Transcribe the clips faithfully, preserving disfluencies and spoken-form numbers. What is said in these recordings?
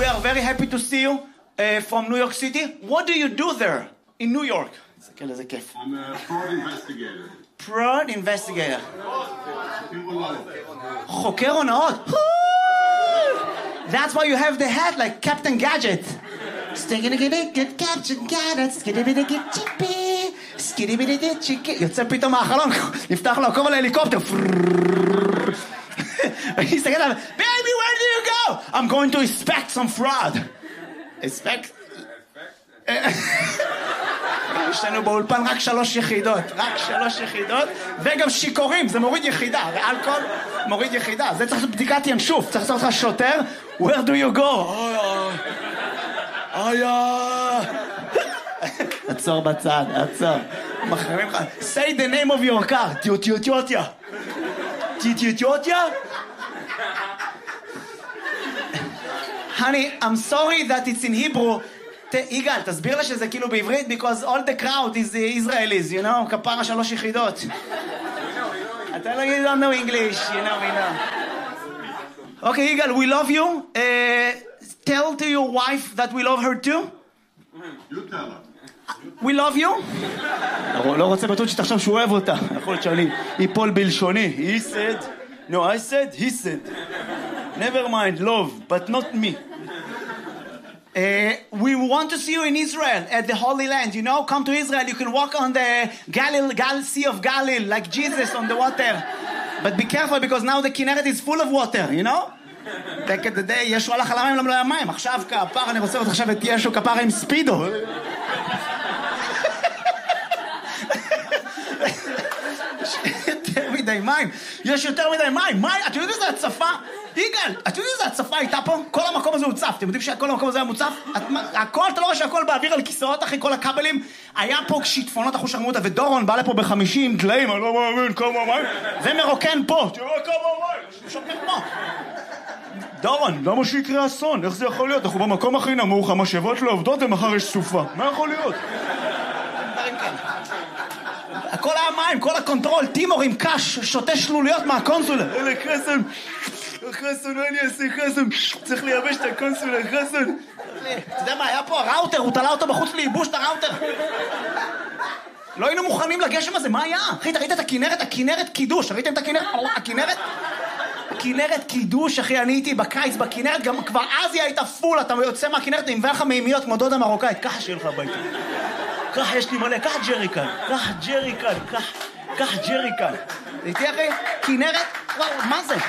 we are very happy to see you uh, from New York City. What do you do there in New York? I'm a fraud investigator. Fraud investigator. חוקר הונאות. That's why you have the hat like Captain Gadget. יוצא פתאום מהחלון, נפתח לו עקוב על ההליקופטר. ויסתכל עליו, baby, where do you go? I'm going to inspect some fraud. inspect? יש לנו באולפן רק שלוש יחידות, רק שלוש יחידות, וגם שיקורים, זה מוריד יחידה, ואלכוהול מוריד יחידה. זה צריך לעשות בדיקת ינשוף, צריך לעשות לך שוטר, where do you go? איה, עצור בצד, עצור. מחרימים לך, say the name of your car, טיוטיוטיוטיה. טיוטיוטיוטיה? Honey, I'm sorry that it's in Hebrew. יגאל, תסביר לה שזה כאילו בעברית, because all the crowd is Israelis, you know, כפרה שלוש יחידות. אתה לא, you don't know English, you know, we know. Okay, יגאל, we love you. Uh, tell to your wife that we love her too. You tell her. We love you. לא רוצה בטוח שתחשוב שהוא אוהב אותה. יכול להיות שאני ייפול בלשוני. He said, no, I said, he said. Never mind, love, but not me. Uh, we want to see you in Israel at the Holy Land. You know, come to Israel. You can walk on the Galilee, Gal Sea of Galilee like Jesus on the water. But be careful because now the Kinneret is full of water. You know. Back in the day, ישו הלך על המים למלא המים. עכשיו כפר, אני רוצה לראות עכשיו את ישו כפר עם ספידו. יותר מדי מים. יש יותר מדי מים. מים, אתם יודעים איזה הצפה? יגאל, אתם יודעים איזה הצפה הייתה פה? כל המקום הזה הוצף. אתם יודעים שכל המקום הזה היה מוצף? הכל, אתה לא רואה שהכל באוויר על כיסאות אחרי כל הכבלים? היה פה שיטפונות אחו שרמותה, ודורון בא לפה בחמישים דליים, אני לא מאמין, כמה מים. ומרוקן פה. תראו כמה מים, שוקר פה. דורון, למה שיקרה אסון? איך זה יכול להיות? אנחנו במקום הכי נמוך, המשאבות לא עובדות ומחר יש סופה. מה יכול להיות? הכל היה מים, כל הקונטרול, טימור עם קש, שותה שלוליות מהקונסולה. אלה חסן, חסן, מה אני אעשה חסן? צריך לייבש את הקונסולה, חסן. אתה יודע מה, היה פה הראוטר, הוא תלה אותו בחוץ לייבוש את הראוטר. לא היינו מוכנים לגשם הזה, מה היה? אחי, ראית את הכינרת? הכינרת קידוש, ראיתם את הכינרת? הכינרת? הכינרת קידוש, אחי, אני הייתי בקיץ בכינרת, גם כבר אז היא הייתה פול, אתה יוצא מהכינרת עם ואך מימיות כמו דודה מרוקאית, ככה שיהיה לך הביתה. ככה יש לי מלא, ככה ג'ריקן, ככה ג'ריקן, ככה ג'ריקן. ראיתי אחי? כינרת? וואו, מה זה?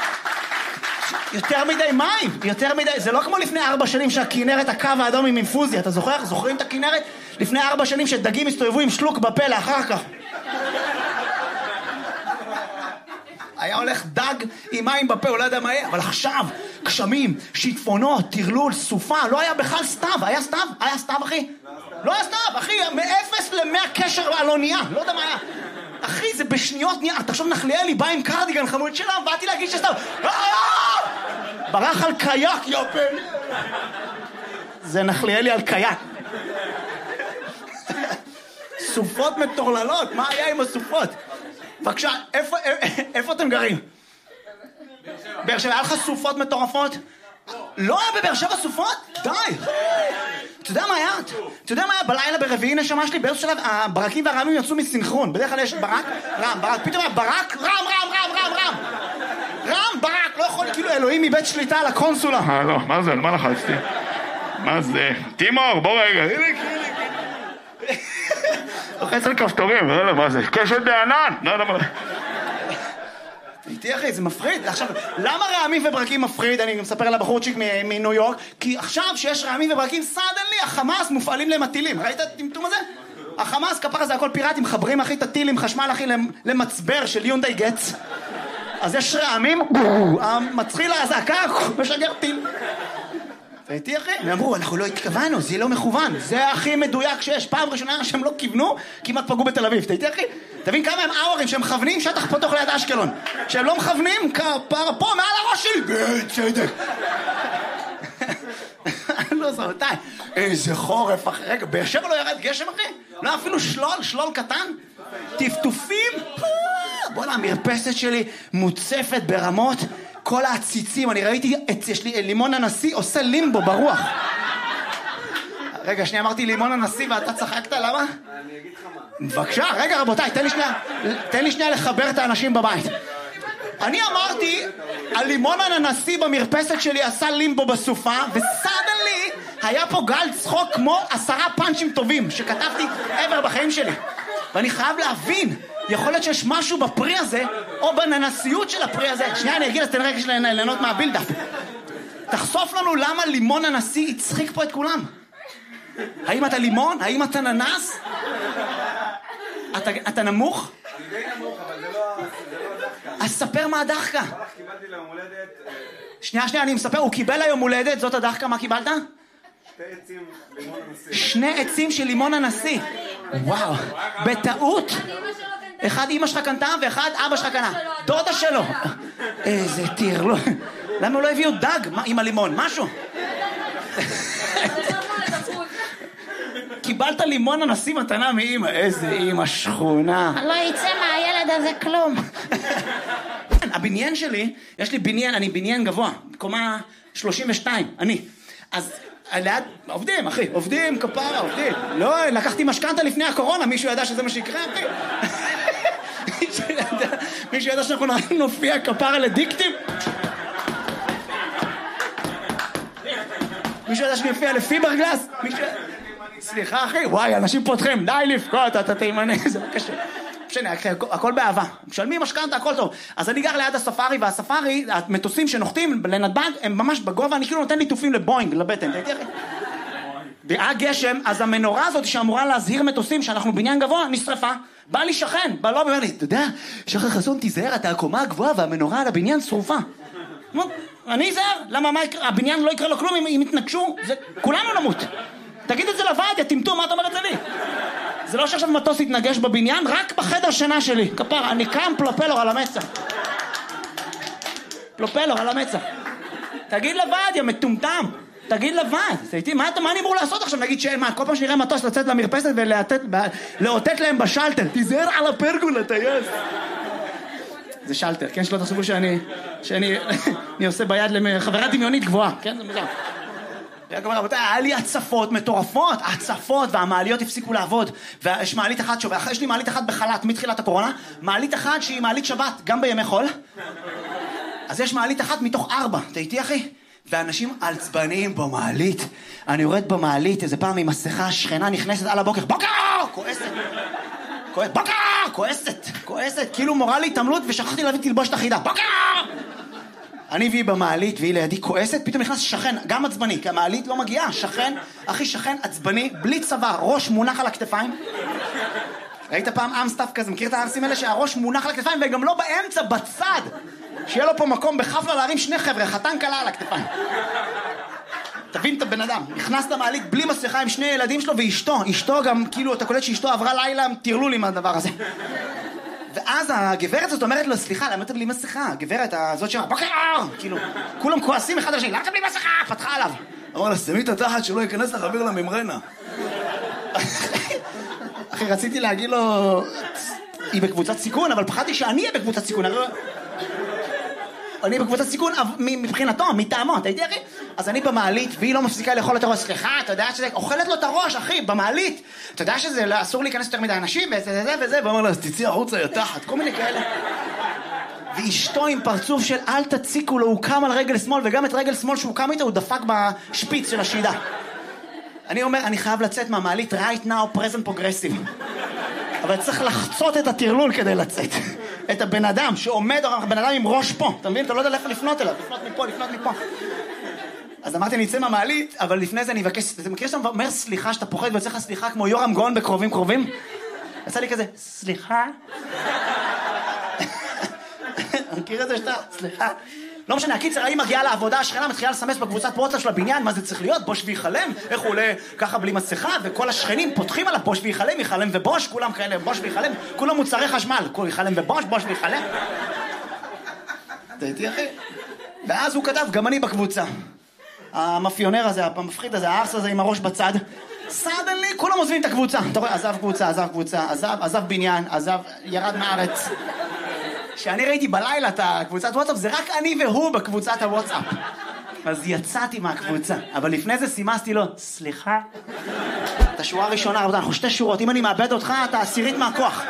יותר מדי מים, יותר מדי, זה לא כמו לפני ארבע שנים שהכינרת, הקו האדום עם אינפוזיה, אתה זוכר? זוכרים את הכינרת? לפני ארבע שנים שדגים הסתובבו עם שלוק בפה לאחר כך. היה הולך דג עם מים בפה, הוא לא יודע מה יהיה, אבל עכשיו, גשמים, שיטפונות, טרלול, סופה, לא היה בכלל סתיו, היה סתיו? היה סתיו, אחי? לא היה סתיו, אחי, מאפס למאה קשר על אונייה, לא יודע מה היה. אחי, זה בשניות נהיה, תחשוב, נחליאלי בא עם קרדיגן חמוד שלה, באתי להגיד שסתיו, ברח על קייק, יופן. זה נחליאלי על קייק. סופות מטורללות, מה היה עם הסופות? בבקשה, איפה, איפה אתם גרים? באר שבע, היה לך סופות מטורפות? לא היה בבאר שבע סופות? די! אתה יודע מה היה? אתה יודע מה היה בלילה ברביעי נשמה שלי? באיזשהו שלב, הברקים והרעמים יצאו מסינכרון. בדרך כלל יש ברק, רם, ברק, פתאום היה ברק, רם, רם, רם, רם, רם! רם, ברק, לא יכול, כאילו אלוהים מבית שליטה על הקונסולה. אה, לא, מה זה? מה לחצתי? מה זה? תימור, בוא רגע. לוחץ על כפתורים, לא יודע מה זה, קשת בענן, לא יודע מה. איתי אחי, זה מפחיד. עכשיו, למה רעמים וברקים מפחיד? אני מספר על הבחורצ'יק מניו יורק, כי עכשיו שיש רעמים וברקים, סדנלי, החמאס מופעלים למטילים. ראית את הטמטום הזה? החמאס, כפר הזה, הכל פיראטים, מחברים אחי את הטילים, חשמל אחי למצבר של יונדאי גץ. אז יש רעמים, מצחיל להזעקה, משגר טיל. ראיתי אחי? הם אמרו, אנחנו לא התכוונו, זה לא מכוון, זה הכי מדויק שיש. פעם ראשונה שהם לא כיוונו, כמעט פגעו בתל אביב. ראיתי אחי? תבין כמה הם אאורים שהם מכוונים שטח פתוח ליד אשקלון. שהם לא מכוונים, כפר פה מעל הראש שלי. בצדק. לא זרתי. איזה חורף אחי. רגע, באר שבע לא ירד גשם אחי? לא אפילו שלול, שלול קטן? טפטופים? בוא'נה, המרפסת שלי מוצפת ברמות. כל העציצים, אני ראיתי, את, יש לי לימון הנשיא עושה לימבו ברוח. רגע, שנייה, אמרתי לימון הנשיא ואתה צחקת, למה? אני אגיד לך מה. בבקשה, רגע רבותיי, תן לי שנייה, תן לי שנייה לחבר את האנשים בבית. אני אמרתי, הלימון הנשיא במרפסת שלי עשה לימבו בסופה, וסדנלי היה פה גל צחוק כמו עשרה פאנצ'ים טובים שכתבתי עבר בחיים שלי. ואני חייב להבין, יכול להיות שיש משהו בפרי הזה, או בננסיות של הפרי הזה. שנייה, אני אגיד, אז תן רגע שלנו ליהנות מהבילדאפ. תחשוף לנו למה לימון הנשיא הצחיק פה את כולם. האם אתה לימון? האם אתה ננס? אתה, אתה נמוך? אני די נמוך, אבל זה לא הדחקה. אז ספר מה הדחקה. קיבלתי ליום הולדת... שנייה, שנייה, אני מספר, הוא קיבל היום הולדת, זאת הדחקה, מה קיבלת? שתי עצים לימון הנשיא. שני עצים של לימון הנשיא. וואו, בטעות. אחד אמא שלך קנתה ואחד אבא שלך קנה. דודה שלו. איזה טיר, לא. למה הוא לא הביאו דג עם הלימון? משהו. קיבלת לימון הנשיא מתנה מאמא. איזה אמא שכונה. לא יצא מהילד הזה כלום. הבניין שלי, יש לי בניין, אני בניין גבוה, קומה שלושים ושתיים, אני. אז ליד, עובדים אחי, עובדים כפרה, עובדים. לא, לקחתי משכנתה לפני הקורונה, מישהו ידע שזה מה שיקרה, אחי? מישהו ידע, מישהו ידע שאנחנו נופיע כפרה לדיקטים? מישהו ידע שאני אופיע לפיברגלס? מישהו... סליחה אחי, וואי, אנשים פותחים, די לבכות, אתה תימני, זה לא קשה. משנה, הכל באהבה. משלמים משכנתה, הכל טוב. אז אני גר ליד הספארי, והספארי, המטוסים שנוחתים לנתב"ג, הם ממש בגובה, אני כאילו נותן ליטופים לבוינג, לבטן. היה גשם, אז המנורה הזאת שאמורה להזהיר מטוסים שאנחנו בניין גבוה, נשרפה. בא לי שכן, בא לו ואומר לי, אתה יודע, שחר חסון תיזהר, אתה הקומה הגבוהה והמנורה על הבניין שרופה. אני אזהר, למה הבניין לא יקרה לו כלום אם יתנגשו? כולנו נמות. תגיד את זה לוועד, תמתו, מה אתה אומר את זה לי? זה לא שעכשיו מטוס יתנגש בבניין, רק בחדר שינה שלי. כפר, אני קם פלופלור על המצח. פלופלור על המצח. תגיד לוועד, יא מטומטם. תגיד לוועד. מה, מה אני אמור לעשות עכשיו? נגיד שאין, מה, כל פעם שנראה מטוס לצאת למרפסת ולאותת להם בשלטר. תיזהר על הפרגולה, טייס. זה שלטר, כן? שלא תחשבו שאני, שאני, אני עושה ביד לחברה דמיונית גבוהה. כן? זה מוזר. היה לי הצפות מטורפות, הצפות, והמעליות הפסיקו לעבוד, ויש מעלית אחת שווה, יש לי מעלית אחת בחל"ת מתחילת הקורונה, מעלית אחת שהיא מעלית שבת, גם בימי חול, אז יש מעלית אחת מתוך ארבע, אתה איתי אחי? ואנשים עצבניים במעלית, אני יורד במעלית, איזה פעם עם מסכה, שכנה נכנסת על הבוקר, בוקר! כועסת, כועסת, בוקר! כועסת, כועסת, כאילו מורה לי התעמלות ושכחתי להביא תלבושת אחידה, בוקר! אני והיא במעלית, והיא לידי כועסת, פתאום נכנס שכן, גם עצבני, כי המעלית לא מגיעה, שכן, אחי שכן עצבני, בלי צבא, ראש מונח על הכתפיים. ראית פעם אמסטאפ כזה, מכיר את הארסים האלה שהראש מונח על הכתפיים, וגם לא באמצע, בצד, שיהיה לו פה מקום בחפלה להרים שני חבר'ה, חתן קלה על הכתפיים. תבין את הבן אדם, נכנס למעלית בלי מסכה עם שני ילדים שלו ואשתו, אשתו גם, כאילו, אתה קולט שאשתו עברה לילה, תירלו לי מהדבר הזה. ואז הגברת הזאת אומרת לו, סליחה, למה אתה בלי מסכה? הגברת הזאת שאומרת, בוקר! כאילו, כולם כועסים אחד על השני, למה אתה בלי מסכה? פתחה עליו. אמר לה, שמי את התחת שלא ייכנס לך אוויר לממרנה. אחי, רציתי להגיד לו, היא בקבוצת סיכון, אבל פחדתי שאני אהיה בקבוצת סיכון. אני בקבוצת סיכון מבחינתו, מטעמו, אתה יודע אחי? אז אני במעלית, והיא לא מפסיקה לאכול את הראש, סליחה, אתה יודע שזה, אוכלת לו את הראש, אחי, במעלית. אתה יודע שזה אסור להיכנס יותר מדי אנשים, וזה וזה וזה, ואומר לה, אז תצאי החוצה, יתחת, כל מיני כאלה. ואשתו עם פרצוף של אל תציקו לו, הוא קם על רגל שמאל, וגם את רגל שמאל שהוא קם איתו, הוא דפק בשפיץ של השידה. אני אומר, אני חייב לצאת מהמעלית, right now, present progressive. אבל צריך לחצות את הטרלול כדי לצאת. את הבן אדם שעומד, הבן אדם עם ראש פה, אתה מבין? אתה לא יודע איך לפנות אליו, לפנות מפה, לפנות מפה. אז אמרתי, אני אצא מהמעלית, אבל לפני זה אני אבקש, אתה מכיר שאתה אומר סליחה, שאתה פוחד ויוצא לך סליחה כמו יורם גאון בקרובים קרובים? יצא לי כזה, סליחה? מכיר את זה שאתה, סליחה? לא משנה, הקיצר, היא מגיעה לעבודה, השכנה מתחילה לסמס בקבוצת פרוצה של הבניין, מה זה צריך להיות? בוש ויחלם? איך הוא עולה ככה בלי מסכה? וכל השכנים פותחים עליו, בוש ויחלם, יחלם ובוש, כולם כאלה, בוש ויחלם, כולם מוצרי חשמל, כל יחלם ובוש, בוש ויחלם. אתה איתי אחי? ואז הוא כתב, גם אני בקבוצה. המאפיונר הזה, המפחיד הזה, הארס הזה עם הראש בצד. סדנלי, כולם עוזבים את הקבוצה. אתה רואה, עזב קבוצה, עזב קבוצה, עזב, עזב בניין, עזב, ירד מארץ. כשאני ראיתי בלילה את הקבוצת וואטסאפ, זה רק אני והוא בקבוצת הוואטסאפ. אז יצאתי מהקבוצה, אבל לפני זה סימסתי לו, סליחה? את השורה הראשונה, רבותיי, אנחנו שתי שורות, אם אני מאבד אותך, אתה עשירית מהכוח.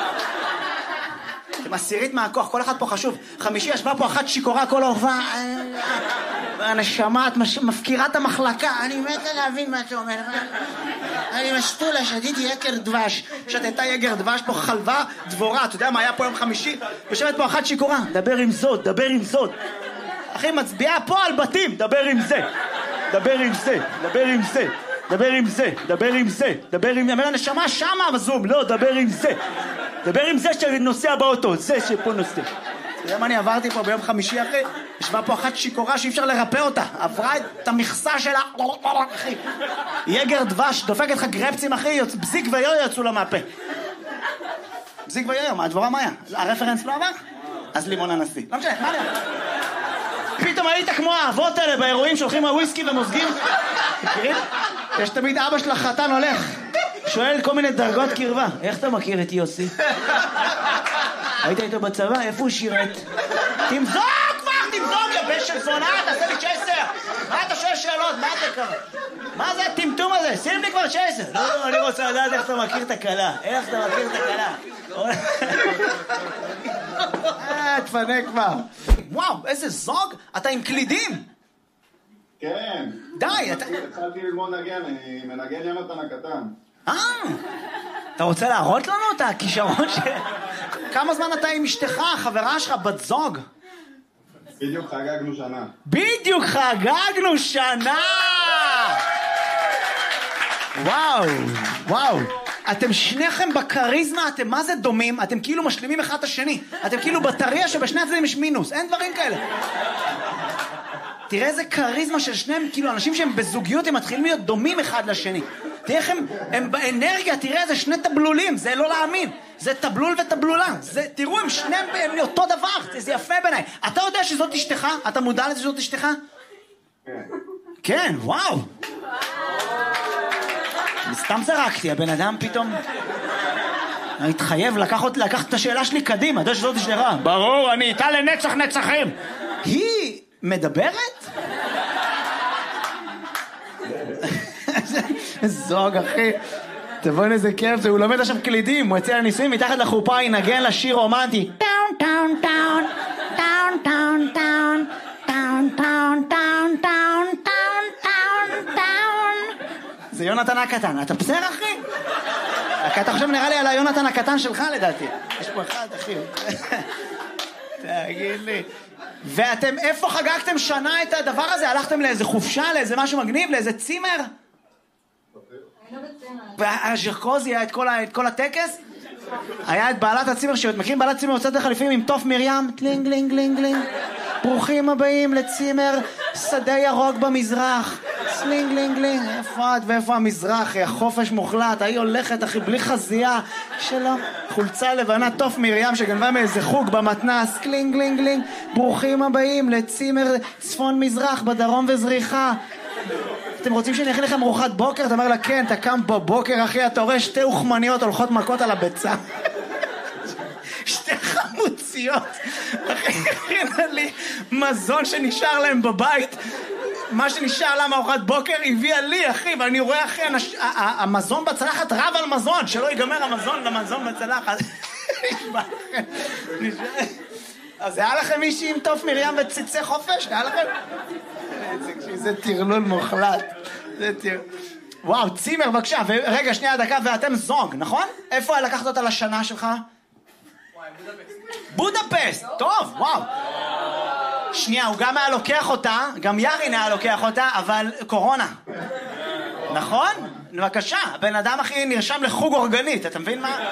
אתם עשירית מהכוח, כל אחד פה חשוב. חמישי ישבה פה אחת שיקורה כל אורבה, הנשמה, את מפקירה את המחלקה, אני מתה להבין מה אתה אומר. אני משתולה, שתיתי יקר דבש, שתתה יקר דבש פה חלבה דבורה, אתה יודע מה היה פה יום חמישי? יושבת פה אחת שיקורה, דבר עם זאת, דבר עם זאת. אחי, מצביעה פה על בתים, דבר עם זה, דבר עם זה, דבר עם זה, דבר עם זה, דבר עם זה, דבר עם... אומר הנשמה שמה בזום, לא, דבר עם זה, דבר עם זה שנוסע באוטו, זה שפה נוסע. אתה יודע מה אני עברתי פה ביום חמישי אחי? ישבה פה אחת שיקורה שאי אפשר לרפא אותה, עברה את המכסה שלה, אחי. יגר דבש, דופקת לך גרפצים אחי, בזיק ויו יצאו לה מהפה. בזיק ויו, מה הדבורה מה היה? הרפרנס לא עבר? אז לימון הנשיא. לא משנה, מה אני אומר? פתאום היית כמו האבות האלה באירועים שהולכים מהוויסקי ומוזגים. מכירים? יש תמיד אבא של החתן הולך, שואל כל מיני דרגות קרבה. איך אתה מכיר את יוסי? היית איתו בצבא? איפה הוא שירת? תמזוג כבר, תמזוג, יא בן של זונה, תעשה לי צ'סר. מה אתה שואל שאלות? מה אתה קרה? מה זה הטמטום הזה? שים לי כבר צ'סר. לא, לא, אני רוצה לדעת איך אתה מכיר את הכלה. איך אתה מכיר את הכלה? אה, תפנה כבר. וואו, איזה זוג. אתה עם קלידים. כן. די, אתה... התחלתי ללמוד נגן, אני מנגן יונתן הקטן. אה, אתה רוצה להראות לנו את הכישרון ש... כמה זמן אתה עם אשתך, חברה שלך, בת זוג? בדיוק חגגנו שנה. בדיוק חגגנו שנה! וואו, וואו. אתם שניכם בקריזמה, אתם מה זה דומים? אתם כאילו משלימים אחד את השני. אתם כאילו בטריה שבשני הצדדים יש מינוס. אין דברים כאלה. תראה איזה קריזמה של שניהם, כאילו אנשים שהם בזוגיות הם מתחילים להיות דומים אחד לשני. תראה איך הם, הם באנרגיה, תראה איזה שני טבלולים, זה לא להאמין. זה טבלול וטבלולה. זה, תראו, הם שניהם הם אותו דבר, זה יפה בעיניי. אתה יודע שזאת אשתך? אתה מודע לזה שזאת אשתך? כן. כן, וואו. סתם זרקתי, הבן אדם פתאום... התחייב לקחת, לקחת את השאלה שלי קדימה, אתה יודע שזאת אשתך? ברור, אני איתה לנצח נצחים. היא מדברת? זוג, אחי. תבואי איזה כיף, הוא לומד עכשיו קלידים, הוא יצא לניסויים, מתחת לחופה ינגן לשיר רומנטי. טאון, טאון, טאון, טאון, טאון, טאון, טאון, טאון, טאון, טאון, טאון, טאון, טאון. זה יונתן הקטן, אתה בסדר אחי? אתה חושב נראה לי על היונתן הקטן שלך לדעתי. יש פה אחד אחי. תגיד לי. ואתם איפה חגגתם שנה את הדבר הזה? הלכתם לאיזה חופשה, לאיזה משהו מגניב, לאיזה צימר? והז'רקוזי היה את כל, את כל הטקס? היה את בעלת הצימר, שמכירים בעלת צימר יוצאת לחליפים עם תוף מרים, טלינג לינג לינג לינג, ברוכים הבאים לצימר שדה ירוק במזרח, סלינג לינג לינג. איפה את ואיפה המזרח? החופש מוחלט, היא הולכת אחי בלי חזייה שלא, חולצה לבנה, תוף מרים שגנבה מאיזה חוג במתנס, קלינג לינג לינג, ברוכים הבאים לצימר צפון מזרח בדרום וזריחה. אתם רוצים שאני אכין לכם ארוחת בוקר? אתה אומר לה כן, אתה קם בבוקר אחי, אתה רואה שתי אוכמניות הולכות מכות על הביצה, שתי חמוציות אחי, הכינה לי מזון שנשאר להם בבית, מה שנשאר לה מארוחת בוקר הביאה לי אחי, ואני רואה אחי המזון בצלחת רב על מזון, שלא ייגמר המזון למזון בצלחת. אז היה לכם מישהי עם תוף מרים וציצי חופש? היה לכם? זה תרלול מוחלט. זה תרלול. וואו, צימר בבקשה, ורגע שנייה דקה, ואתם זוג, נכון? איפה לקחת אותה לשנה שלך? בודפסט, טוב, וואו. שנייה, הוא גם היה לוקח אותה, גם ירין היה לוקח אותה, אבל קורונה. נכון? בבקשה, הבן אדם הכי נרשם לחוג אורגנית, אתה מבין מה?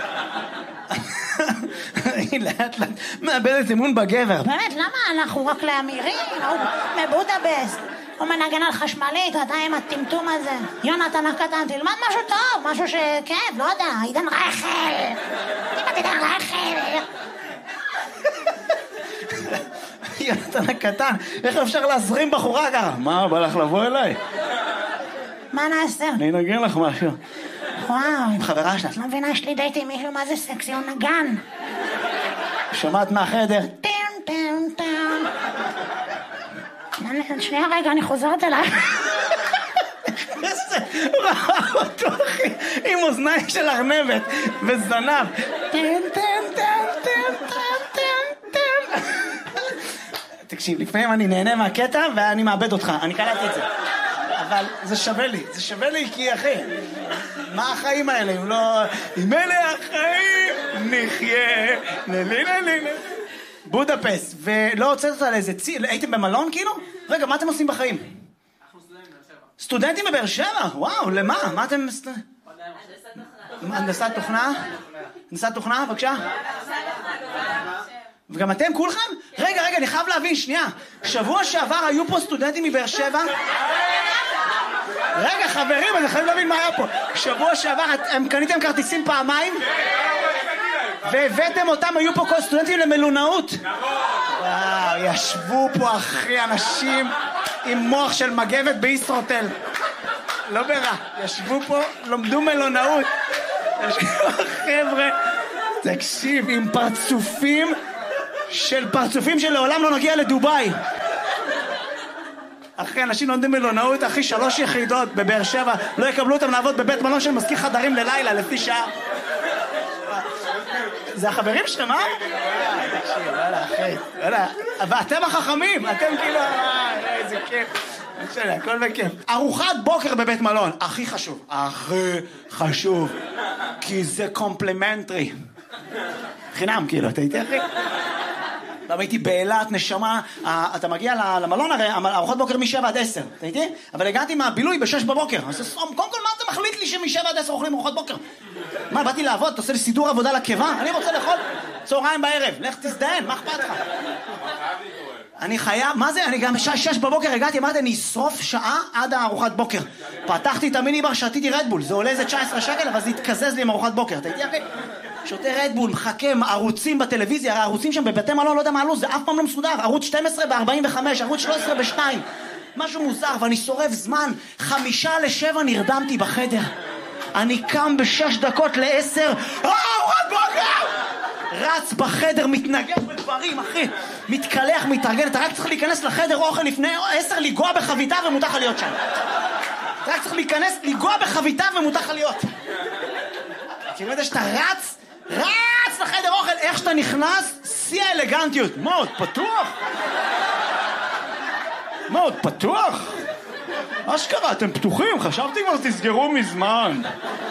היא לאט לאט מאבדת אמון בגבר. באמת, למה אנחנו רק לאמירים? הוא מבודפסט, הוא מנגן על חשמלית, אתה עם הטמטום הזה. יונתן הקטן, תלמד משהו טוב, משהו שכן, לא יודע, עידן רייכל. תלמד עידן רייכל. יונתן הקטן, איך אפשר להזרים בחורה ככה? מה, בא לך לבוא אליי? מה נעשה? אני אנגן לך משהו. וואו, עם חברה שלה. את לא מבינה, יש לי דייט עם מישהו, מה זה סקסי, הוא נגן. שומעת מהחדר? טם, טם, טם. שנייה רגע, אני חוזרת אליי. ראה אותו אחי, עם אוזניים של ארנבת וזנב. טם, טם, טם, טם, טם, טם, טם. תקשיב, לפעמים אני נהנה מהקטע ואני מאבד אותך, אני קלטתי את זה. אבל זה שווה לי, זה שווה לי כי אחי, מה החיים האלה אם לא... אם אלה החיים נחיה, נלילה לילה. בודפסט, ולא הוצאת אותה לאיזה צי... הייתם במלון כאילו? רגע, מה אתם עושים בחיים? אנחנו סטודנטים בבאר שבע. סטודנטים בבאר שבע? וואו, למה? מה אתם... הנדסת תוכנה? הנדסת תוכנה, בבקשה? וגם אתם כולכם? רגע, רגע, אני חייב להבין, שנייה. שבוע שעבר היו פה סטודנטים מבאר שבע? רגע, חברים, אני חייב להבין מה היה פה. שבוע שעבר, הם קניתם כרטיסים פעמיים? והבאתם אותם, היו פה כל סטודנטים למלונאות? וואו, ישבו פה אחי אנשים עם מוח של מגבת ביסטרוטל. לא ברע, ישבו פה, לומדו מלונאות. ישבו חבר'ה, תקשיב, עם פרצופים של פרצופים שלעולם לא נגיע לדוביי. אחי, אנשים לומדים מלונאות, אחי, שלוש יחידות בבאר שבע, לא יקבלו אותם לעבוד בבית מלון של מזכיר חדרים ללילה, לפי שעה. זה החברים שלהם, אה? תקשיב, וואלה, אחי, וואלה. ואתם החכמים, אתם כאילו, איזה כיף. בסדר, הכל בכיף. ארוחת בוקר בבית מלון, הכי חשוב. הכי חשוב. כי זה קומפלימנטרי. חינם, כאילו, אתה איתי, אחי? פעם הייתי באילת, נשמה, אתה מגיע למלון הרי, ארוחת בוקר משבע עד עשר, אתה איתי? אבל הגעתי מהבילוי בשש בבוקר. אז קודם כל, מה אתה מחליט לי שמשבע עד עשר אוכלים ארוחת בוקר? מה, באתי לעבוד? אתה עושה לי סידור עבודה לקיבה? אני רוצה לאכול צהריים בערב. לך תזדיין, מה אכפת לך? אני חייב, מה זה? אני גם שש בבוקר הגעתי, אמרתי, אני אשרוף שעה עד הארוחת בוקר. פתחתי את המיניבר, שתיתי רדבול. זה עולה איזה תשע עשרה שקל, אבל זה התקזז לי עם ארוחת בוקר. אתה איתי, אחי? שותה רדבול, מחכה, ערוצים בטלוויזיה, הערוצים שם בבתי מלון, לא יודע מה עלו, זה אף פעם לא מסודר. ערוץ שתים עשרה ב-ארבעים וחמש, ערוץ שלוש עשרה ב-שתיים. משהו מוזר, ואני שורף זמן. חמישה לשבע נרדמתי בחדר. אני קם בשש דקות לעשר, ארוחת בוקר! רץ בחדר, מתנגד בדברים, אחי. מתקלח, מתארגן, אתה רק צריך להיכנס לחדר אוכל לפני עשר, לגוע בחביתה ומותר לך להיות שם. אתה רק צריך להיכנס, לגוע בחביתה ומותר לך להיות. כאילו יודע שאתה רץ, רץ לחדר אוכל, איך שאתה נכנס, שיא האלגנטיות. מאוד פתוח. מאוד פתוח. אשכרה, אתם פתוחים, חשבתי כבר תסגרו מזמן.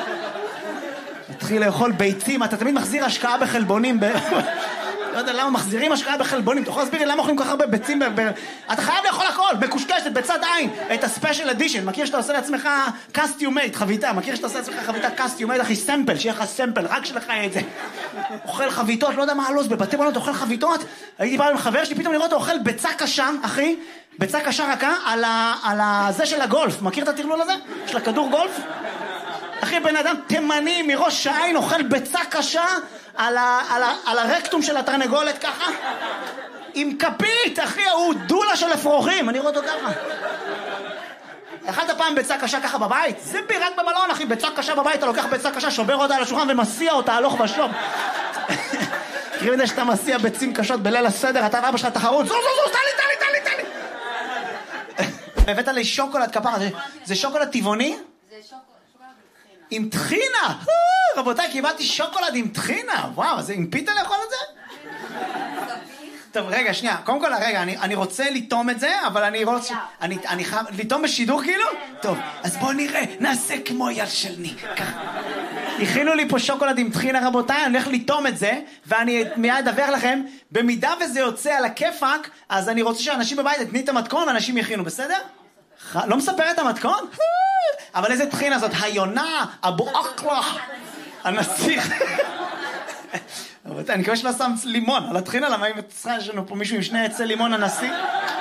התחיל לאכול ביצים, אתה תמיד מחזיר השקעה בחלבונים. לא יודע למה מחזירים השקעה בחלבונים. אתה יכול להסביר לי למה אוכלים כל כך הרבה ביצים? אתה חייב לאכול הכל, מקושקשת, בצד עין. את הספיישל אדישן, מכיר שאתה עושה לעצמך קסטיומייט, חביתה. מכיר שאתה עושה לעצמך חביתה קסטיומייט, אחי, סמפל, שיהיה לך סמפל, רק שלך יהיה את זה. אוכל חביתות, לא יודע מה הלו"ז, בבתי מלון אוכל חביתות. הייתי פעם עם חבר שלי, פתאום לראות אוכל ביצה קשה, אחי, ביצה קשה רכה על ה... על הזה של הגולף. מכיר את הטרלול הזה? של הכדור גולף? אחי, בן אדם תימני מראש העין אוכל ביצה קשה על, ה, על, ה, על הרקטום של התרנגולת ככה עם כפית, אחי, הוא דולה של אפרוחים, אני רואה אותו ככה. אכלת פעם ביצה קשה ככה בבית? זה בי רק במלון, אחי, ביצה קשה בבית, אתה לוקח ביצה קשה, שובר אותה על השולחן ומסיע אותה הלוך ושוב. תראי מדי שאתה מסיע ביצים קשות בליל הסדר, אתה ואבא שלך תחרות, זו זו זו, תלי תלי תלי תלי. הבאת לי שוקולד כפרה, זה, זה שוקולד טבעוני? זה שוקולד. עם טחינה! רבותיי, קיבלתי שוקולד עם טחינה! וואו, זה עם פיתה לאכול את זה? טוב, רגע, שנייה. קודם כל, רגע, אני, אני רוצה לטום את זה, אבל אני רוצה... אני, אני חייב... לטום בשידור כאילו? טוב, אז בואו נראה, נעשה כמו יד של ניק. ככה. הכינו לי פה שוקולד עם טחינה, רבותיי, אני הולך לטום את זה, ואני מיד אדווח לכם, במידה וזה יוצא על הכיפק, אז אני רוצה שאנשים בבית יתני את המתכון, ואנשים יכינו, בסדר? לא מספר את המתכון? אבל איזה טחינה זאת? היונה, אבו אקלה, הנסיך. אני מקווה שלא שם לימון על הטחינה, למה אם יש לנו פה מישהו עם שני עצי לימון הנשיא?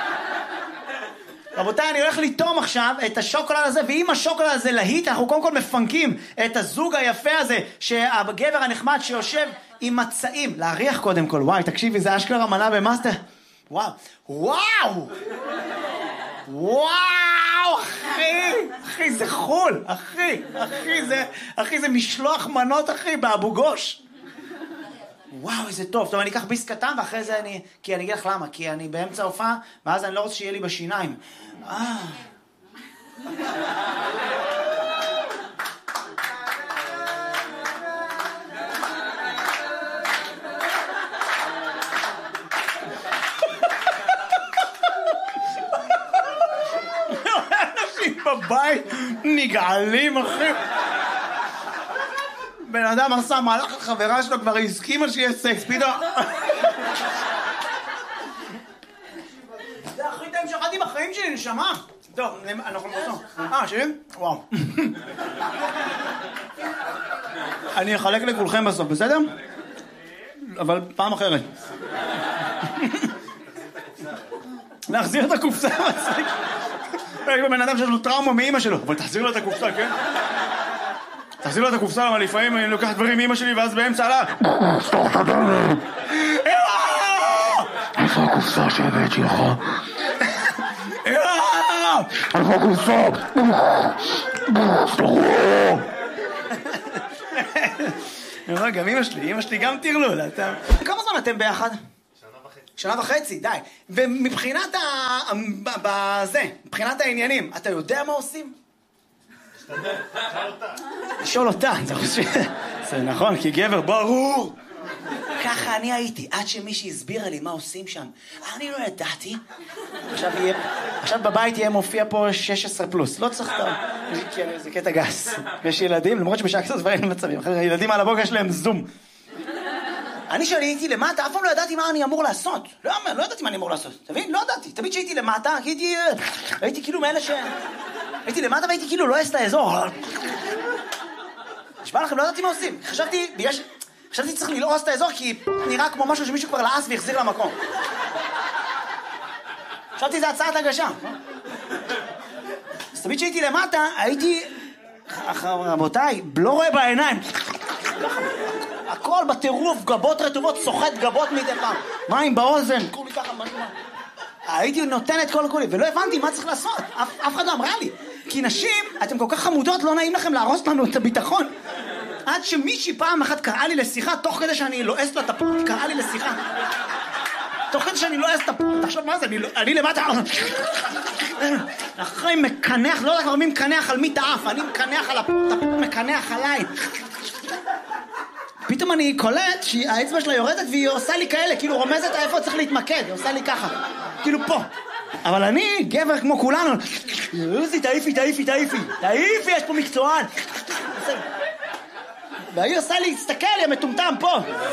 רבותיי, אני הולך לטום עכשיו את השוקולד הזה, ואם השוקולד הזה להיט, אנחנו קודם כל מפנקים את הזוג היפה הזה, שהגבר הנחמד שיושב עם מצעים. להריח קודם כל, וואי, תקשיבי, זה אשכרה מנה במאסטר. וואו, וואו! וואו, אחי, אחי, זה חול, אחי, אחי, זה, אחי, זה משלוח מנות, אחי, באבו גוש. וואו, איזה טוב. טוב, אני אקח ביס קטן, ואחרי זה אני... כי אני אגיד לך למה, כי אני באמצע הופעה, ואז אני לא רוצה שיהיה לי בשיניים. אה... אנשים בבית נגעלים, אחי. בן אדם עשה מהלך לחברה שלו, כבר הסכימה שיהיה סקס, פתאום... זה הכי טעים שאכלתי בחיים שלי, נשמה. טוב, אנחנו נבוא. אה, שלי? וואו. אני אחלק לכולכם בסוף, בסדר? אבל פעם אחרת. להחזיר את הקופסה. יש בן אדם שיש לו טראומה מאמא שלו, אבל תחזיר לו את הקופסה, כן? תחזיר לו את הקופסה, אבל לפעמים אני לוקח דברים מאמא שלי, ואז באמצע עלה... סתוך את הדבר! איפה הקופסה שהבאת שלך? איפה הקופסה? גם אמא שלי, אמא שלי גם תרלול. כמה זמן אתם ביחד? שנה וחצי, די. ומבחינת ה... בזה, מבחינת העניינים, אתה יודע מה עושים? לשאול אותה. זה נכון, כי גבר ברור. ככה אני הייתי, עד שמישהי הסבירה לי מה עושים שם. אני לא ידעתי. עכשיו בבית יהיה מופיע פה שש עשרה פלוס. לא צריך טוב. זה קטע גס. יש ילדים, למרות שבשעה כזאת דברים מצבים. ילדים על הבוקר שלהם זום. אני שהייתי למטה, אף פעם לא ידעתי מה אני אמור לעשות. לא, לא ידעתי מה אני אמור לעשות. תבין? לא ידעתי. תמיד שהייתי למטה, הייתי... הייתי כאילו מאלה ש... הייתי למטה והייתי כאילו לא אעש את האזור. נשמע לכם, לא ידעתי מה עושים. חשבתי, בגלל ש... חשבתי צריך ללעוס את האזור, כי נראה כמו משהו שמישהו כבר לעס והחזיר למקום. חשבתי זה הצעת הגשה. אז תמיד שהייתי למטה, הייתי... רבותיי, לא רואה בעיניים. הכל בטירוף, גבות רטובות, סוחט גבות מדי פעם. מים באוזן, כולי ככה, משהו מה. הייתי נותנת כל כולי, ולא הבנתי מה צריך לעשות. אף, אף אחד לא אמרה לי. כי נשים, אתם כל כך חמודות, לא נעים לכם להרוס לנו את הביטחון. עד שמישהי פעם אחת קראה לי לשיחה, תוך כדי שאני לועס לה את הפות, קראה לי לשיחה. תוך כדי שאני לועס את הפות, תחשוב מה זה, אני, אני למטה... אחרי מקנח, לא יודע כבר מי מקנח על מי תאף, אני מקנח על הפות, הפות מקנח עליי. פתאום אני קולט שהאצבע שלה יורדת והיא עושה לי כאלה, כאילו רומזת איפה צריך להתמקד, היא עושה לי ככה, כאילו פה. אבל אני, גבר כמו כולנו, יוזי, תעיפי, תעיפי, תעיפי, תעיפי, יש פה מקצוען. והיא עושה לי, תסתכל, היא המטומטם פה.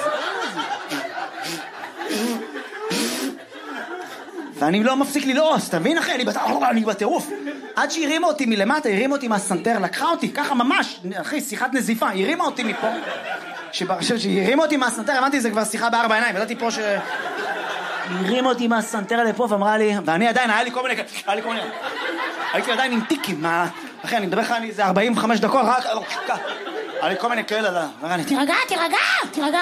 ואני לא מפסיק ללעוס, תבין אחי, אני בטירוף. עד שהרימה אותי מלמטה, הרימה אותי מהסנטר, לקחה אותי, ככה ממש, אחי, שיחת נזיפה, הרימה אותי מפה. שהרימה אותי מהסנטר, הבנתי, זה כבר שיחה בארבע עיניים, ידעתי פה ש... הרימה אותי מהסנטר לפה ואמרה לי, ואני עדיין, היה לי כל מיני, היה לי כל מיני, הייתי עדיין עם טיקים, אחי, אני מדבר לך, זה ארבעים וחמש דקות, רק, היה לי כל מיני כאלה, תירגע, תירגע, תירגע.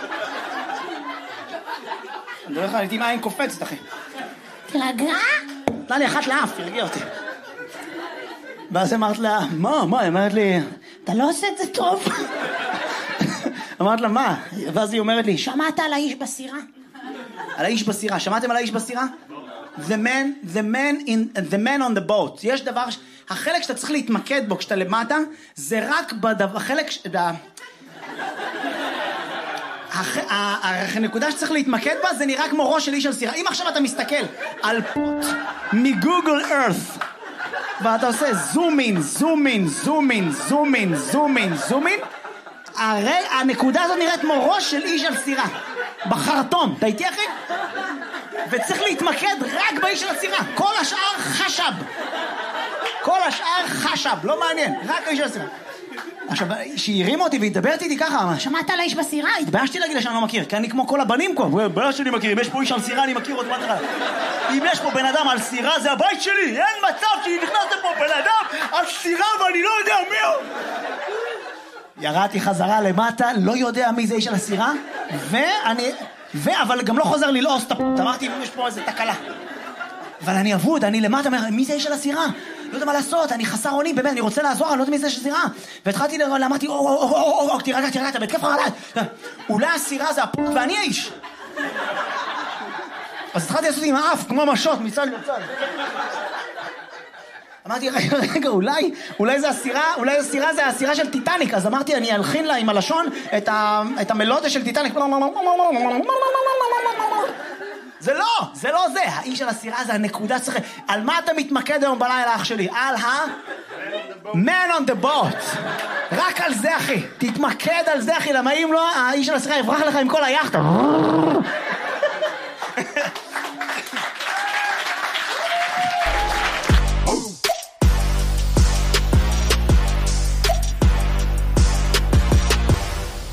אני מדבר לך, הייתי עם עין קופצת, אחי. תירגע? נתנה לי אחת לאף, תרגיע אותי. ואז אמרת לה, מה, מה? היא אמרת לי, אתה לא עושה את זה טוב. אמרת לה, מה? ואז היא אומרת לי, שמעת על האיש בסירה? על האיש בסירה, שמעתם על האיש בסירה? The man, the man in, the man on the boat. יש דבר, החלק שאתה צריך להתמקד בו כשאתה למטה, זה רק בדבר, החלק, הנקודה שצריך להתמקד בה, זה נראה כמו ראש של איש על סירה. אם עכשיו אתה מסתכל על פוט מגוגל ארת, ואתה עושה זום אין, זום אין, זום אין, זום אין, זום אין, זום אין, הרי הנקודה הזאת נראית כמו ראש של איש על סירה. בחרטום, אתה איתי אחי? וצריך להתמקד רק באיש של הסירה. כל השאר חשב. כל השאר חשב, לא מעניין. רק האיש של הסירה. עכשיו, שהיא הרימה אותי והתדברת איתי ככה, שמעת על האיש בסירה? התביישתי להגיד לה שאני לא מכיר, כי אני כמו כל הבנים פה. בעיה שלי מכיר, אם יש פה איש על סירה, אני מכיר עוד מה תראה. אם יש פה בן אדם על סירה, זה הבית שלי. אין מצב שהיא נכנסת פה בן אדם על סירה ואני לא יודע מי הוא. ירדתי חזרה למטה, לא יודע מי זה איש על הסירה, ואני... ו... אבל גם לא חוזר ללעוס את הפות. אמרתי, יש פה איזה תקלה. אבל אני אבוד, אני למטה, אומר, מי זה איש על הסירה? לא יודע מה לעשות, אני חסר אונים, באמת, אני רוצה לעזור, אני לא יודע מי זה שסירה. והתחלתי, אמרתי, או, או, או, או, או, תירגע, תירגע, אתה בהתקף חרדה. אולי הסירה זה הפוט ואני האיש. אז התחלתי לעשות עם האף, כמו משות, מצד לצד. אמרתי, רגע, רגע, אולי, אולי זה הסירה, אולי הסירה זה הסירה של טיטניק. אז אמרתי, אני אלחין לה עם הלשון את, ה, את המלודיה של טיטניק. זה לא, זה לא זה. האיש של הסירה זה הנקודה צריך... על מה אתה מתמקד היום בלילה, אח שלי? על ה... Man on the boat. רק על זה, אחי. תתמקד על זה, אחי. למה אם לא, האיש של הסירה יברח לך עם כל היחד.